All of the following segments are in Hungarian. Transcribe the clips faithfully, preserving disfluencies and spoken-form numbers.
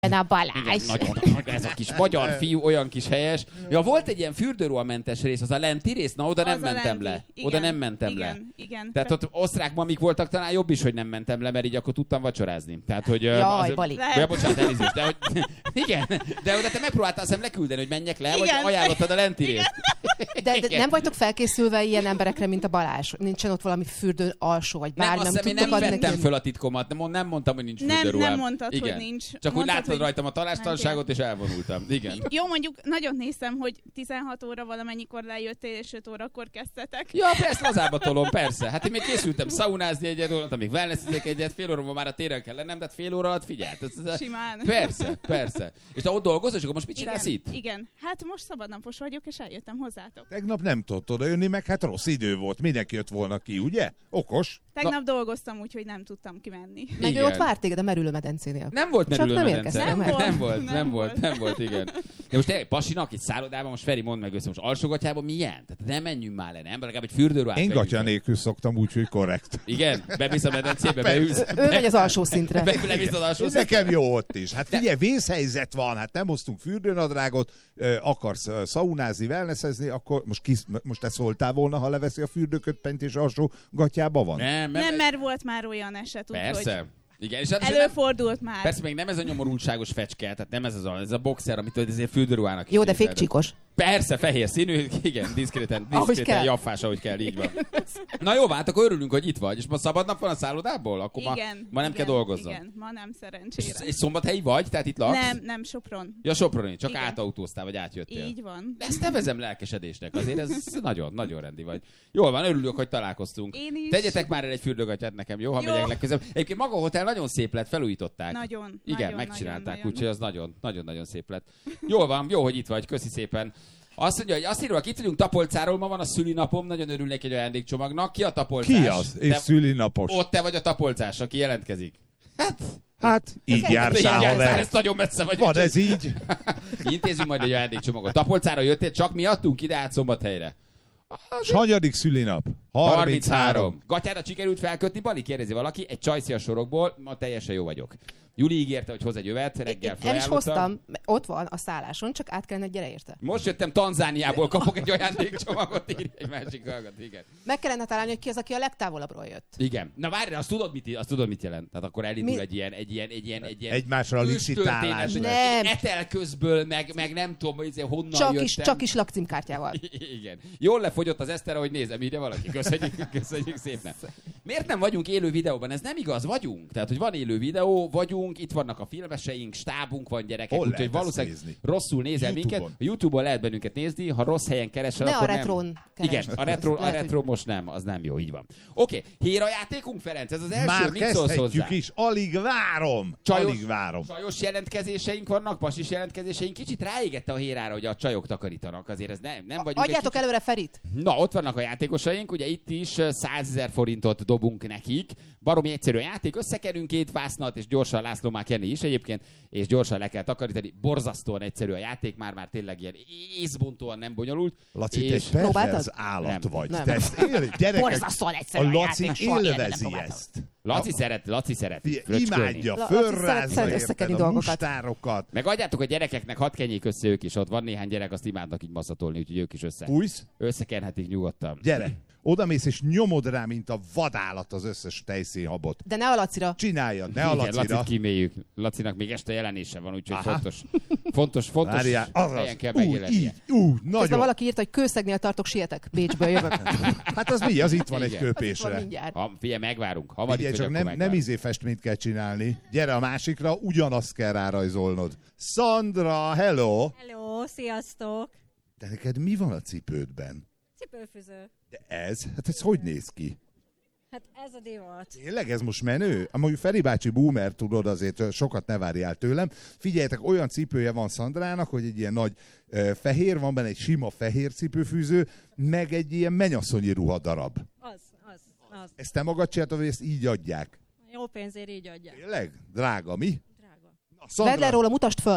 A Balázs. Igen, nagyon, ez a kis magyar fiú, olyan kis helyes. Ja, volt egy ilyen fürdőruhamentes rész, az a lenti rész, na oda nem Az mentem lenti. le. Igen, Oda nem mentem igen, le. Igen. Tehát ott osztrák mamik voltak, talán jobb is, hogy nem mentem le, mert így akkor tudtam vacsorázni. Tehát, hogy... Jaj, az, Bali. Ja, bocsánat, elnézést, de hogy... Igen, de oda te megpróbáltál szem leküldeni, hogy menjek le, vagy Igen. ajánlottad a lenti részt. De, de nem vagytok felkészülve ilyen emberekre, mint a Balázs? Nincsen ott valami fürdő alsó, vagy Nem, bármi, azt hiszem, én tudtok nem adni vettem neki? föl a titkomat, nem, nem mondtam, hogy nincs Nem, fürdőruhám. nem mondtad, Igen. hogy nincs. Csak úgy Mondtad, láttad hogy- rajtam a talástalanságot, és elvonultam. Igen. Jó, mondjuk nagyon néztem, hogy tizenhat óra valamennyikor lejöttél, és öt órakor kezdtetek. Ja, persze, lazába tolom, persze. Hát én még készültem szaunázni egyet, voltam még wellnessizek egyet, fél óra már a téren kell lennem, de hát fél óra alatt figyelt. Ez, ez, Simán. persze, persze. És te ott dolgozol, és akkor most mit csinálsz Igen, itt? igen. Hát most szabadnapos vagyok, és eljöttem hozzátok. Tegnap nem tudott odajönni, meg hát rossz idő volt. Mindenki jött volna ki, ugye? Okos. Tegnap dolgoztam, úgyhogy nem tudtam kimenni. Meg ő Igen. ott várt téged a merülőmedencénél. Nem volt Csak nem merülőmedence. érkeztél meg. Nem volt, Nem nem volt, volt. nem volt, igen. De most tényleg pasinak, egy szállodában, most Feri, mondd meg össze, most alsógatjában milyen? Tehát nem menjünk már le, nem? Legalább egy fürdőruhát Én vegyünk gatya fel. nélkül szoktam, úgyhogy korrekt. Igen, bevisz a medencébe, beülsz. Ő megy az alsó szintre. Be, levisz az alsó szintre. Nekem jó ott is. Hát figyelj, vészhelyzet van, hát nem hoztunk fürdőnadrágot, ö, akarsz ö, szaunázni, wellnessezni, akkor most, kis, most te szóltál volna, ha leveszi a fürdőkötpenyt és alsó gatyába van? Nem, Nem, mert volt már olyan eset, úgyhogy Persze. Igen, és hát nem, előfordult már. persze még nem ez a nyomorultságos fecske, tehát nem ez az a, ez a boxer, amit ezért fürdőruhának is Jó, de képzeled. fékcsíkos. Persze, fehér színű, igen, diszkréten, Ahogy diszkréten kell. jaffás, ahogy kell, így van. Na jó, hát akkor örülünk, hogy itt vagy, és ma szabad nap van a szállodából? Akkor ma, Igen, ma nem igen, kell dolgozzon. Igen, ma nem És, szerencsére. és szombathelyi vagy, tehát itt laksz? Nem, nem Sopron. Ja, Soproni, csak Igen. átautóztál, vagy átjöttél. Így van. De ezt nevezem lelkesedésnek, azért ez nagyon, nagyon rendi vagy. Jól van, örülök, hogy találkoztunk. Én is. Tegyetek már el egy fürdőgatyát nekem, jó? Ha Jó. megyek legközelebb. Egyébként maga a hotel nagyon szép lett, felújították. Nagyon. Igen, nagyon, megcsinálták, nagyon, úgyhogy az nagyon, nagyon-nagyon szép lett. Jól van, jó, hogy itt vagy, köszi szépen. Azt mondja, hogy azt írva, itt vagyunk Tapolcáról, ma van a szülinapom, nagyon örülnék egy ajándékcsomagnak. Ki a tapolcás? Ki az? És Te, szülinapos. ott te vagy a tapolcás, aki jelentkezik. Hát, Hát, így jár így jársz, haver. ez nagyon messze vagy. Van ez így? Intézünk majd egy ajándékcsomagot. Tapolcára jöttél, csak miattunk ide át Szombathelyre. S hanyadik szülinap? harminchárom. Gatyára sikerült felkötni, Bali, kérdezi valaki, egy csajci a sorokból, ma teljesen jó vagyok. Juli ígérte, hogy hoz egy övet, reggel El is felajánlottam. hoztam, ott van a szálláson, csak át kellene gyere érte. Most jöttem Tanzániából, kapok egy ajándékcsomagot, írja egy másik hallgat, igen. Meg kellene találni, hogy ki az, aki a legtávolabbról jött. Igen. Na várj, azt tudod, mit, azt tudod, mit jelent? Tehát akkor elindul Mi? egy ilyen, egy ilyen, egy ilyen, egy ilyen Egymásra licitálás. őstörténet, hogy Nem. etel közből, meg, meg nem tudom, hogy izé honnan Csak jöttem. is, csak is lakcímkártyával. Igen. Jól lefogyott az Eszter, ahogy nézem, írja valaki. Köszönjük, köszönjük szépen. Miért nem vagyunk élő videóban? Ez nem igaz, vagyunk. Tehát, hogy van élő videó, vagyunk, itt vannak a filmeseink, stábunk van, gyerekek, Hol úgyhogy lehet valószínűleg ezt nézni? rosszul nézel YouTube-on. minket. A YouTube-on lehet bennünket nézni, ha rossz helyen keresel, Ne a akkor retrón nem. keresd. Igen, a retro, a Lehet, hogy- retro most nem, az nem jó, így van. Oké, okay. Héra játékunk, Ferenc, ez az első, Már mit szólsz hozzá? kezdhetjük is. Alig várom. Csajos, Alig várom. Csajos jelentkezéseink vannak, pasis jelentkezéseink. Kicsit ráégette a hérára, hogy a csajok takarítanak. Azért ez nem, nem vagyunk. egy Adjátok kicsit- előre Ferit. Na, ott vannak a játékosaink, ugye itt is százezer forintot dobunk nekik. Baromi egyszerű a játék, összekerünk két vásznat, és gyorsan László már kenni is egyébként, és gyorsan le kell takarítani. Borzasztóan egyszerű a játék, már-már tényleg ilyen észbontóan nem bonyolult. Laci, te és egy perverz Próbáltad? állat Nem. vagy. Nem. Te ezt él, gyerekek, Borzasztóan egyszerű a a Laci játék, soha életben nem élvezi próbáltam. ezt. Laci szeret, Laci szeret. Figyelj, fröcskölni. imádja, La- Laci szeret- fölrázza szeret érted összekenni a dolgokat. mustárokat. Meg adjátok a gyerekeknek, hadd kenjék össze ők is, ott van néhány gyerek, azt imádnak így maszatolni, úgyhogy ők is össze. Fújsz? Összekenhetik nyugodtan. Gyere. Odamész és nyomod rá, mint a vadállat az összes tejszínhabot. De ne a Lacira. Csináljad, ne a Igen, Lacira. Lacit kíméljük. Lacinak még este jelenése van, úgyhogy Aha. fontos, fontos, fontos Várjál, azaz. helyen kell Úgy, megjelennie. így, úgy, Közben nagyon. valaki írta, hogy kőszegnél tartok, sietek. Bécsből jövök. Hát az mi? Az itt van egy Igen. Az itt van köpésre. mindjárt. Ha, figyelj, megvárunk. Ha van Figyelj, itt, csak hogy nem, akkor nem megvárunk. izé festményt kell csinálni. Gyere a másikra, ugyanazt kell rárajzolnod. Sandra, hello! Hello, sziasztok! De neked mi van a cipődben? Cipőfűző. De ez? Hát ez hogy néz ki? Hát ez a divat. Tényleg ez most menő? Amúgy Feri bácsi boomer, tudod, azért sokat ne várjál tőlem. Figyeljetek, olyan cipője van Szandrának, hogy egy ilyen nagy uh, fehér, van benne egy sima fehér cipőfűző, meg egy ilyen mennyasszonyi ruhadarab. Az, az, az. Ezt te magad csináltad, vagy ezt így adják? Jó pénzért így adják. Tényleg? Drága, mi? Drága. Na, Vedd le róla, mutasd föl.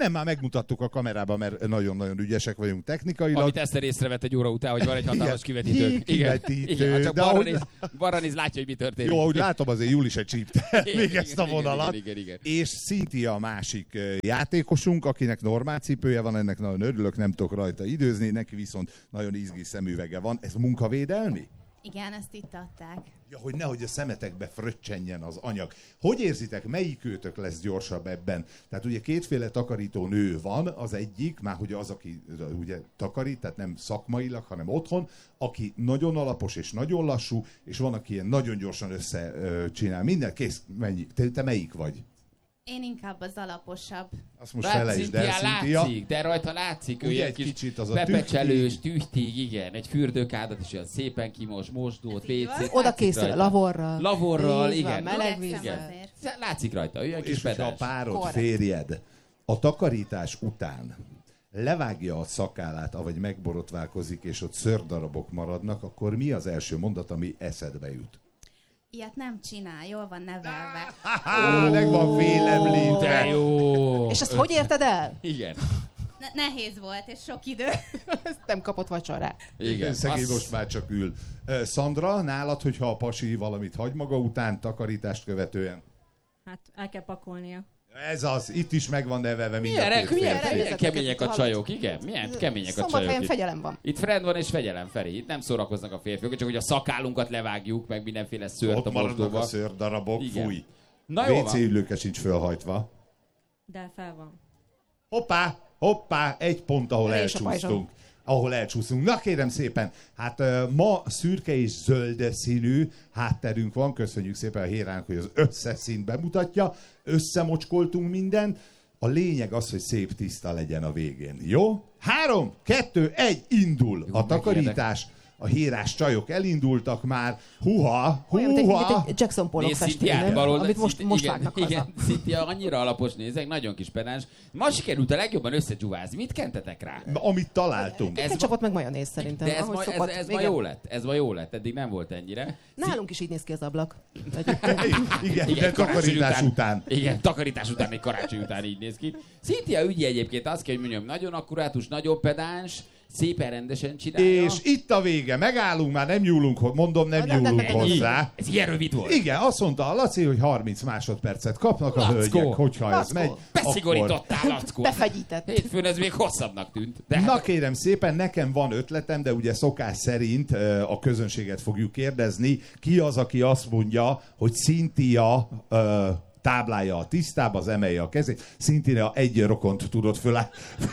Nem, már megmutattuk a kamerában, mert nagyon-nagyon ügyesek vagyunk technikailag. Amit Eszter észrevett egy óra után, hogy van egy hatalmas kivetítő. Jé, kivetítő. Igen, igen. Csak De balra, ahogy- néz, balra néz, látja, hogy mi történik. Jó, ahogy látom, azért Júli se csípte Igen, még igen, ezt a igen, vonalat. igen, igen, igen. És Cynthia a másik ö, játékosunk, akinek normál cipője van, ennek nagyon örülök, nem tudok rajta időzni, neki viszont nagyon izgi szemüvege van. Ez munkavédelmi? Igen, ezt itt adták. Ja, hogy nehogy a szemetekbe fröccsenjen az anyag. Hogy érzitek, melyik őtök lesz gyorsabb ebben? Tehát ugye kétféle takarító nő van, az egyik, már hogy az, aki ugye takarít, tehát nem szakmailag, hanem otthon, aki nagyon alapos és nagyon lassú, és van, aki ilyen nagyon gyorsan összecsinál. Minden kész, mennyi? Te, te melyik vagy? Én inkább az alaposabb. Azt most felejtsd el, Cynthia. látszik, de rajta látszik, ő Ugye ilyen egy kis kicsit az a pepecselős, tühtig, igen, egy fürdőkádat is olyan szépen kimos, mosdót, vécét. Oda készül a lavorral. Lavorral, Így van, igen. meleg Igyekszem vízzel. azért. Látszik rajta, olyan kis És hogyha a pedás. párod, Korrekt. férjed a takarítás után levágja a szakállát, avagy megborotválkozik, és ott szőrdarabok maradnak, akkor mi az első mondat, ami eszedbe jut? Ilyet nem csinál, jól van nevelve. Há, meg van De félemlítve. jó! És ezt hogy érted el? Igen, Ne- nehéz volt, és sok idő. Ezt nem kapott vacsorát. igen. Szegény Azt- most már csak ül. Ö, Szandra, nálad, hogyha a pasi valamit hagy maga után, takarítást követően? Hát el kell pakolnia. Ez az, itt is megvan nevelve mind a Milyen, két milyen, férfi. milyen kemények a csajok, igen? Milyen kemények a Szombathelyen csajok itt. fegyelem van. Itt friend van és fegyelem, Feri. Itt nem szórakoznak a férfiak, csak hogy a szakállunkat levágjuk, meg mindenféle szőrt Ott a maradnak mosdóba. a szőrdarabok, Igen. fúj. Na jó vé cé van. ülőke sincs fölhajtva. De fel van. Hoppá, hoppá, egy pont, ahol Elég sok elcsúsztunk. Ahol elcsúszunk. Na kérem szépen, hát uh, ma szürke és zöld színű hátterünk van, köszönjük szépen a Hérának, hogy az összes színt bemutatja, összemocskoltunk mindent. A lényeg az, hogy szép tiszta legyen a végén. Jó? Három, kettő, egy, indul Jó, a takarítás. A hírás csajok elindultak már. Huha, Olyan, mint egy, huha. mint egy Jackson Pollock Nézd festmény, Cynthia-t nem? bal oldalt, Amit most, Cynthia- most igen, vágnak haza. igen, Cynthia annyira alapos nézek, nagyon kis pedás. Ma sikerült a legjobban összegyuvázni. Mit kentetek rá? Amit találtunk. Ez Ketchupot meg majonéz szerintem. De ez, ahogy ma, ez, szokott. ez ma Igen. jó lett, ez ma jó lett, eddig nem volt ennyire. Nálunk is így néz ki az ablak. Igen, Igen, de karácsony takarítás után. Igen, takarítás után, egy karácsony után így néz ki. Cynthia ügyi egyébként azt kell, hogy mondjam, nagyon akkurátus, nagyon pedáns, szépen rendesen csinálja. És itt a vége, megállunk már, nem nyúlunk, ho- mondom, nem Na, de- de- nyúlunk ennyi. hozzá. Ez ilyen rövid volt. Igen, azt mondta a Laci, hogy harminc másodpercet kapnak a Lackó. hölgyek, hogyha ez Lackó. megy. Akkor... Beszigorítottál, Lackó. Befegyített. Hétfőn ez még hosszabbnak tűnt. De Na kérem szépen, nekem van ötletem, de ugye szokás szerint ö, a közönséget fogjuk kérdezni, ki az, aki azt mondja, hogy Cynthia ö, táblája a tisztába, az emelje a kezét. Cynthia egy rokont tudott föláll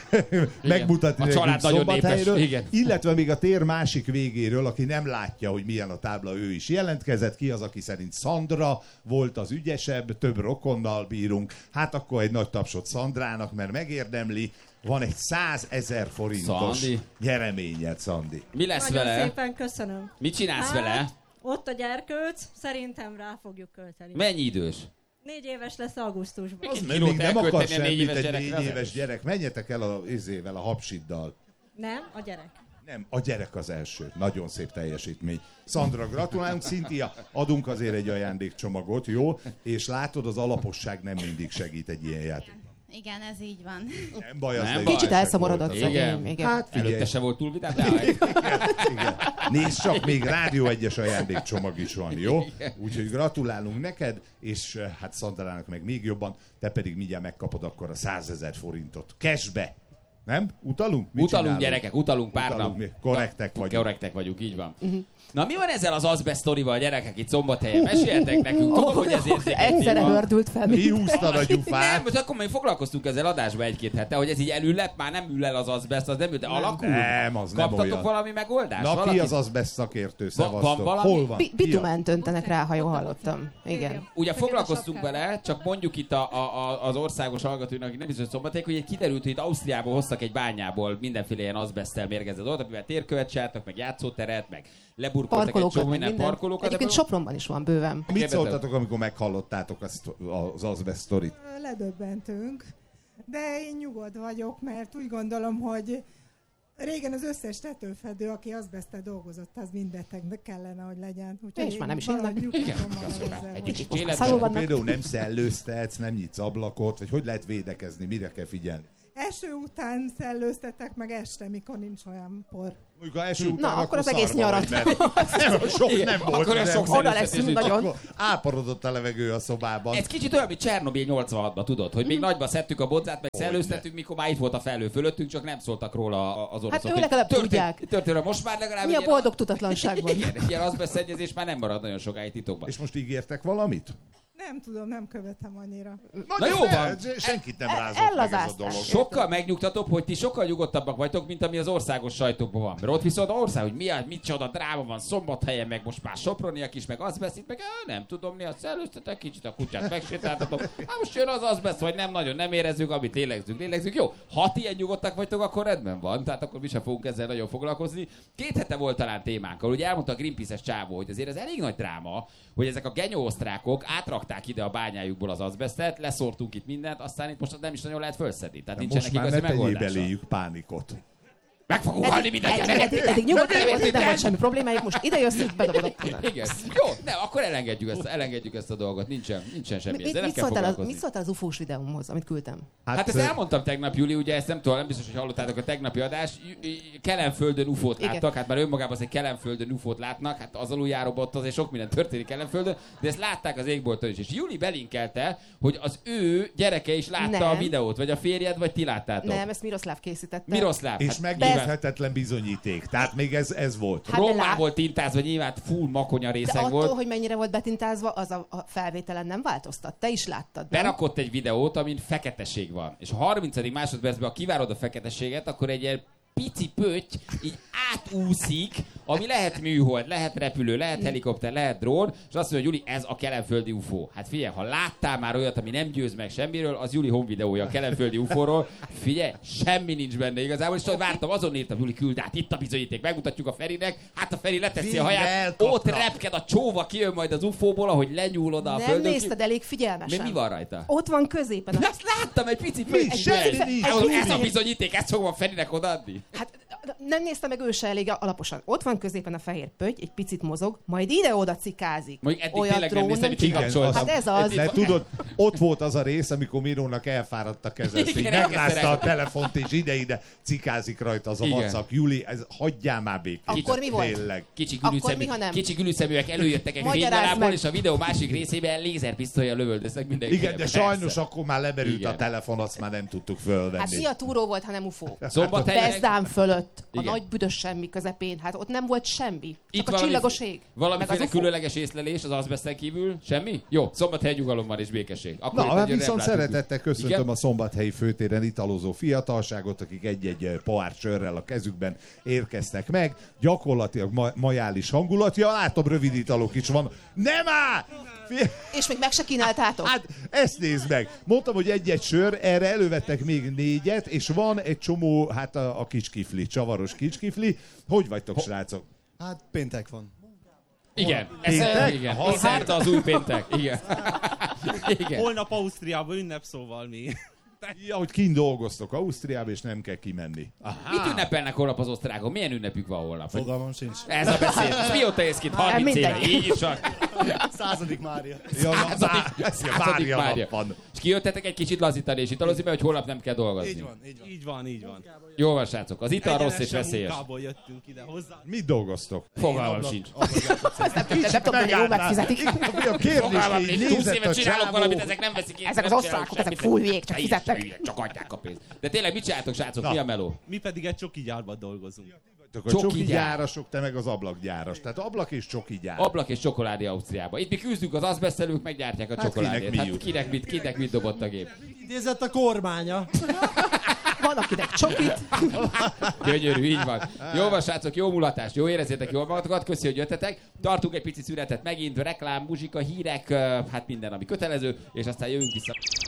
megmutatni A nekünk család nagyon Szombathelyről, népes, igen. illetve még a tér másik végéről, aki nem látja, hogy milyen a tábla, ő is jelentkezett. Ki az, aki szerint Szandra volt az ügyesebb, több rokonnal bírunk. Hát akkor egy nagy tapsot Szandrának, mert megérdemli. Van egy százezer forintos Szandi. nyereményed, Szandi. mi lesz Nagyon vele? szépen köszönöm. Mit csinálsz Hát, vele? Ott a gyerkőc, szerintem rá fogjuk költeni. Mennyi idős? Négy éves lesz augusztusban. Az Egy még kilót nem akar elkölteni a négy semmit éves egy gyerekre, négy az éves gyerek. Menjetek el a izével, a hapsiddal. Nem, a gyerek. Nem, a gyerek az első. Nagyon szép teljesítmény. Szandra, gratulálunk. Cynthia, adunk azért egy ajándékcsomagot, jó? És látod, az alaposság nem mindig segít egy ilyen játék. Igen, ez így van. Nem baj, az Nem de baj. Kicsit igazság elszomorodott volt az. Igen. szegény. Igen. Hát figyelj, Előtte se volt túl vidám, de igen, igen. Nézd csak, még Rádió egyes ajándékcsomag is van, jó? Úgyhogy gratulálunk neked, és eh, hát Szandrának meg még jobban, te pedig mindjárt megkapod akkor a százezer forintot. Cashbe! Nem? Utalunk? Mit Utalunk, csinálunk? gyerekek, utalunk pár Utalunk, nap. mi korrektek vagyunk. Korrektek vagyunk, így van. Na mi van ezzel az azbest sztorival, gyerekek, itt Szombathelyen? Meséljetek nekünk, tudom, hogy ez érzékeny Egyszerre téma. hördült fel. Mi húztad a gyufát? Nem, most akkor még foglalkoztunk ezzel adásba egy-két hete, hogy ez így elüllep, már nem ül el az azbest, az nem ül, de alakul. Nem, az nem Kaptatok olyan. valami megoldást? Na, Valaki? ki az azbest szakértő? van Szevasztok. valami? Hol van? Bi- Ki a- Bitumán öntenek rá, ha jól hallottam. Igen. Ugye Fekete foglalkoztunk sapkával. vele, csak mondjuk itt a, a, a, az országos hallgatóinak, akik nem biztos, hogy Szombathelyek, hogy kiderült, hogy itt Ausztriából hoztak egy bányából mindenféle ilyen azbesztel mérgezett dolgot, amivel térkövet csináltak, meg játszóteret, meg leburkoltak egy Parkolókat, csomó meg minden minden. parkolókat. Egyébként ebből- Sopronban is van bőven. Mit Kérdezem. szóltatok, amikor meghallottátok azt, az azbest sztorit? Ledöbbentünk, de én nyugodt vagyok, mert úgy gondolom, hogy régen az összes tetőfedő, aki azbesztel dolgozott, az mindetnek kellene, hogy legyen. Úgyhogy És én már nem is valahogy élnek. nyugtatom Igen, magam ezzel, egy hogy- kicsit Szarul életben. vannak. Például nem szellőztetsz, nem nyitsz ablakot, vagy hogy lehet védekezni, mire kell figyelni? eső után szellőztetek, meg este, mikor nincs olyan por. Mondjuk a eső után, Na, akkor az egész szarba nyarat. vagy, mert nem, sok Igen, nem volt. akkor olyan nem sok volt. Oda leszünk nagyon. Akkor áporodott a levegő a szobában. Ez kicsit olyan, mint Csernobil nyolcvanhatban, tudod, hogy Mhm. még nagyba szedtük a bodzát, meg szellőztettük, mikor már itt volt a felhő fölöttünk, csak nem szóltak róla az oroszok. Hát ő legalább tudják. Történő, most már legalább... Mi a egy ilyen- boldog tudatlanságban? Igen, egy ilyen azbeszszennyezés már nem marad nagyon sokáig titokban. És most ígértek valamit? Nem tudom, nem követem annyira. Na jó van. Senkit nem El- rázott meg ez a ellazázták. dolog. Sokkal megnyugtatóbb, hogy ti sokkal nyugodtabbak vagytok, mint ami az országos sajtókban van. Mert ott viszont ország, hogy mi a, mit csoda dráma van Szombathelyen, meg most már Soproniak is, meg azbeszit, meg á, nem tudom, mi a szellőztetek, kicsit a kutyát megsétáltatok. Hát most jön az azbeszt, vagy nem nagyon nem érezzük, amit lélegzünk, lélegzünk. Jó, ha ti ilyen nyugodtak vagytok, akkor rendben van, tehát akkor mi sem fogunk ezzel nagyon foglalkozni. Két hete volt talán témánkkal, ugye elmondta a Greenpeace-es csávó, hogy azért ez elég nagy dráma, hogy ezek a genyó-osztrákok átrakták ide a bányájukból az azbesztet, leszórtunk itt mindent, aztán itt most nem is nagyon lehet felszedni. Tehát nincsenek Most már igazi ne tegyél megoldása. beléjük pánikot. Meg fogunk halni mindannyian. Eddig, eddig, eddig nyugodtan volt, nem volt semmi problémájuk, most ide jössz, és bedobod a kutat. Igen. Jó, nem, akkor elengedjük ezt, elengedjük ezt a dolgot. Nincsen, nincsen semmi. Mit, Ezzel nem mit, kell szóltál az, foglalkozni. mit szóltál az ufós videómhoz, amit küldtem? Hát ezt ö, elmondtam tegnap, Juli, ugye ezt nem tudom, nem biztos, hogy hallottátok a tegnapi adást. J- j- Kelenföldön ufót Igen. láttak, hát már önmagában az, hogy Kelenföldön ufót látnak, hát az aluljáróban ott azért sok minden történik Kelenföldön, de ezt látták az égbolton is. És Juli belinkelte, hogy az ő gyereke is látta Nem. a videót, vagy a férjed, vagy ti láttátok. Nem, ezt Miroslav készítette. Miroszláv. És Hát meggyőzhetetlen bizonyíték. Tehát még ez, ez volt. Hát de rommá lát- volt tintázva, nyilván full makonya De részeg attól, volt. hogy mennyire volt betintázva, az a, a felvételen nem változtat. Te is láttad, nem? Berakott egy videót, amin feketeség van. És a harmincadik másodpercben, ha kivárod a feketességet, akkor egy ilyen pici pötty így átúszik, ami lehet műhold, lehet repülő, lehet helikopter, lehet drón, és azt mondja, hogy Juli, ez a kelenföldi ufó. Hát figyelj, ha láttál már olyat, ami nem győz meg semmiről, az Juli home videója a kelenföldi ufóról. Figyelj, semmi nincs benne igazából, és ahogy vártam, azon írtam, Juli, küld át, itt a bizonyíték, megmutatjuk a Ferinek, hát a Feri leteszi a haját, elkapta. ott repked a csóva, kijön majd az ufóból, ahogy lenyúl oda a Nem földön. nézted elég Mi, figyelmesen. mi van rajta? Ott van középen. A... De azt láttam, egy pici Mi? pötty. Semmi nincs, Ez, Júli. ez a bizonyíték, ezt fogom a Ferinek odaadni. Hát nem nézte meg ő se elég alaposan. Ott van középen a fehér pötty, egy picit mozog, majd ide-oda cikázik. Mondjuk eddig Olyat tényleg nem drón néztem, hogy csinál. kikapcsoltam. Hát ez az. De tudod, ott volt az a rész, amikor Mirónak elfáradt a keze, ezt így Igen, megrázta a elkezdte telefont, és ide-ide cikázik rajta az a Igen. WhatsApp. Júli, ez, hagyjál már békén. Akkor mi volt? Tényleg. Kicsi Akkor gülüszemű, mi, ha nem? kicsi gülüszeműek előjöttek egy Magyarázd fénynyalából, meg. és a videó másik részében lézerpisztolya lövöldöztek mindenki. Igen, de sajnos akkor már lemerült Igen. a telefon, azt már nem tudtuk Hát fölvenni. mi a túró volt, ha nem ufó? Szombathelyen... Bezdán fölött, a Igen. nagy büdös semmi közepén, hát ott nem volt semmi. Csak a valami- csillagos ég. meg az Valamiféle ufó. különleges észlelés az azbeszten kívül? Semmi? Jó, Szombathelyen nyugalom van és békesség. Akkor Na, itt hát nagyon viszont nem látunk. szeretettel köszöntöm Igen? a szombathelyi főtéren italozó fiatalságot, akik egy-egy eh, pohár sörrel a kezükben érkeztek meg. Gyakorlatilag ma- majális hangulat. Ja, látom, rövid italok is van. Nem áll! Fi- És még meg se kínáltátok? Hát, ezt nézd meg. Mondtam, hogy egy-egy sör, erre elővettek még négyet, és van egy csomó, hát a, a kicskifli, csavaros kicskifli. Hogy vagytok, srácok? Hát péntek van. Igen, ez, Péntek? igen. Aha. Szerte az új péntek. Igen. Igen. Holnap Ausztriában ünnep, szóval mi. Ja, hogy kint dolgoztok Ausztriába, és nem kell kimenni. Mit ünnepelnek holnap az osztrákon? Milyen ünnepük van holnap? Fogalmam sincs. Ez a beszéd. Ez mióta jössz ki? harminc éve. Mindenki. Így is csak. Századik Mária. Ja, Századik- ez századik Mária Mária. nap van. És kijöttetek egy kicsit lazítani és italozni, mert hogy holnap nem kell dolgozni. Így van, így van. Így van, így van. Jó van, srácok. Az ital rossz és Egyenesen veszélyes. munkából jöttünk ide hozzá. Mit dolgoztok? Fogalmam sincs. Nem tudom, hogy jól megfizetik. A kérdés Fogalmam így nincs. húsz nézett évet a csinálok csávó. valamit, ezek nem veszik észre. Ezek az nem osztrákok, csinálok ezek semmit. full vég, csak Te is fizetnek. hülye, csak adják a pénzt. De tényleg mit csináltok, srácok? Mi a meló? Mi pedig egy csoki gyárban dolgozunk. A Csoki csoki gyár. gyárasok, te meg az ablakgyáras. Tehát ablak és csoki gyár. Ablak és csokoládé Ausztriába. Itt mi küzdünk az azbesztelők, meggyártják a Hát csokoládét. kinek mi Hát jut? kinek mit, kinek mit dobott a gép? Idézett a kormánya. Van, akinek csokit. Gyönyörű, így van. Jó van, srácok, jó mulatást, jó érezzétek jól magatokat, köszi, hogy jöttetek. Tartunk egy pici szünetet megint, reklám, muzsika, hírek, ö, hát minden, ami kötelező, és aztán jövünk vissza.